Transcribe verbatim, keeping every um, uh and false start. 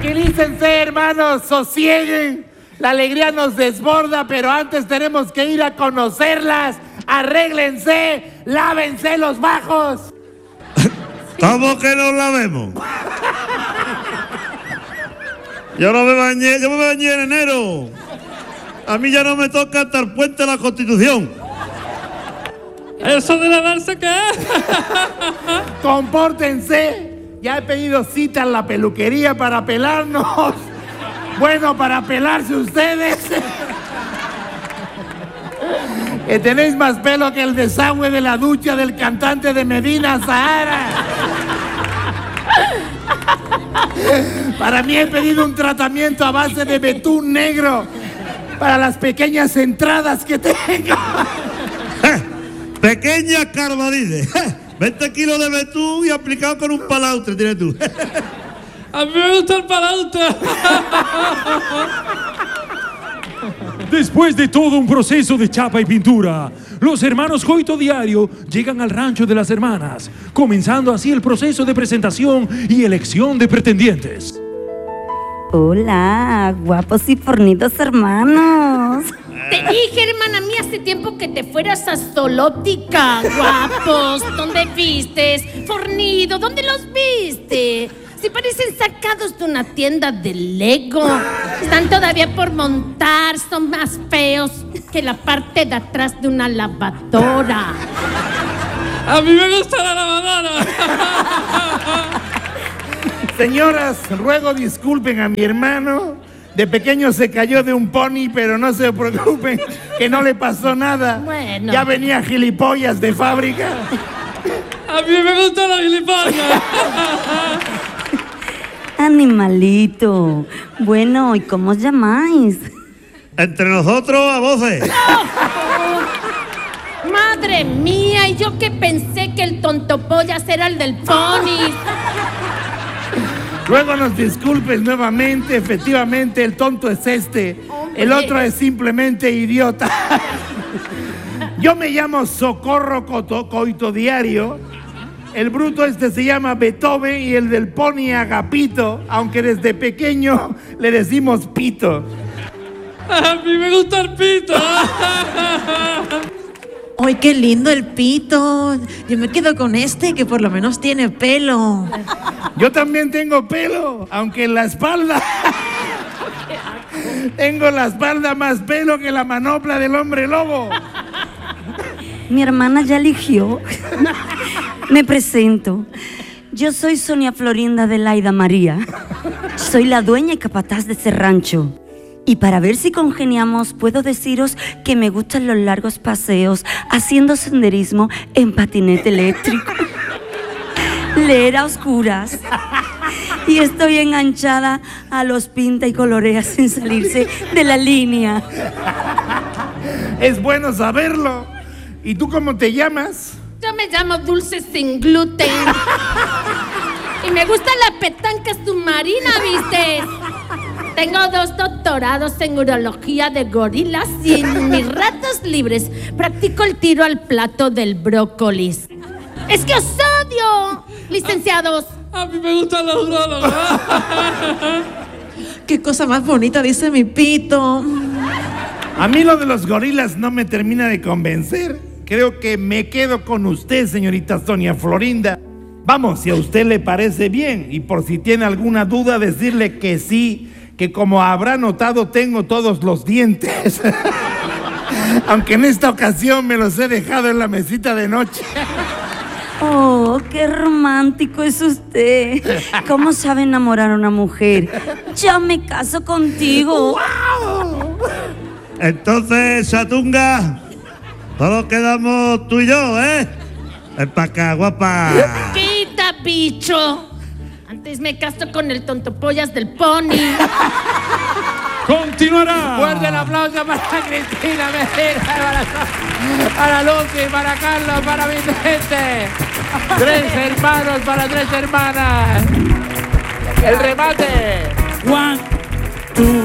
Tranquilícense, hermanos, sosieguen. La alegría nos desborda, pero antes tenemos que ir a conocerlas. Arréglense, lávense los bajos. ¿Cómo que nos lavemos? Yo no me bañé, yo me bañé en enero. A mí ya no me toca hasta el puente de la Constitución. ¿Eso de lavarse qué es? Compórtense. Ya he pedido cita en la peluquería para pelarnos. Bueno, para pelarse ustedes. Que tenéis más pelo que el desagüe de la ducha del cantante de Medina Sahara. Para mí he pedido un tratamiento a base de betún negro para las pequeñas entradas que tengo. Pequeña Carvalide. veinte kilos de betún y aplicado con un palautre, tienes tú. A mí me gusta el palautre. Después de todo un proceso de chapa y pintura, los hermanos Coito Diario llegan al rancho de las hermanas, comenzando así el proceso de presentación y elección de pretendientes. Hola, guapos y fornidos hermanos. Te dije, hermana mía, hace tiempo que te fueras a Zoolótica. Guapos, ¿dónde vistes? Fornido, ¿dónde los viste? Si parecen sacados de una tienda de Lego. Están todavía por montar, son más feos que la parte de atrás de una lavadora. A mí me gusta la lavadora. Señoras, ruego disculpen a mi hermano. De pequeño se cayó de un pony, pero no se preocupen, que no le pasó nada. Bueno. Ya venía gilipollas de fábrica. A mí me gusta la gilipollas. Animalito. Bueno, ¿y cómo os llamáis? Entre nosotros a voces. Madre mía, y yo que pensé que el tontopollas era el del pony. Luego nos disculpes nuevamente, efectivamente el tonto es este. Hombre. El otro es simplemente idiota. Yo me llamo Socorro Coto, Coito Diario. El bruto este se llama Beethoven y el del pony Agapito, aunque desde pequeño le decimos Pito. A mí me gusta el pito. ¡Ay, qué lindo el pito! Yo me quedo con este, que por lo menos tiene pelo. Yo también tengo pelo, aunque en la espalda. Tengo la espalda más pelo que la manopla del hombre lobo. Mi hermana ya eligió. Me presento. Yo soy Sonia Florinda de Laida María. Soy la dueña y capataz de ese rancho. Y para ver si congeniamos, puedo deciros que me gustan los largos paseos haciendo senderismo en patinete eléctrico. Leer a oscuras. Y estoy enganchada a los pinta y colorea sin salirse de la línea. Es bueno saberlo. ¿Y tú cómo te llamas? Yo me llamo Dulce Sin Gluten. Y me gusta la petanca submarina, ¿viste? Tengo dos doctorados en urología de gorilas y en mis ratos libres practico el tiro al plato del brócolis. ¡Es que os odio, licenciados! A mí me gustan los urólogos. ¡Qué cosa más bonita dice mi pito! A mí lo de los gorilas no me termina de convencer. Creo que me quedo con usted, señorita Sonia Florinda. Vamos, si a usted le parece bien, y por si tiene alguna duda, decirle que sí, que como habrá notado, tengo todos los dientes. Aunque en esta ocasión me los he dejado en la mesita de noche. Oh, qué romántico es usted. ¿Cómo sabe enamorar a una mujer? Ya me caso contigo. ¡Wow! Entonces, Satunga, solo quedamos tú y yo, ¿eh? Ven pa' acá, guapa. ¡Quita, bicho! Antes me caso con el tontopollas del pony. ¡Continuará! Fuerte el aplauso para Cristina Medina, para, para Lucy, para Carlos, para Vicente. Tres hermanos para tres hermanas. El remate. One, two,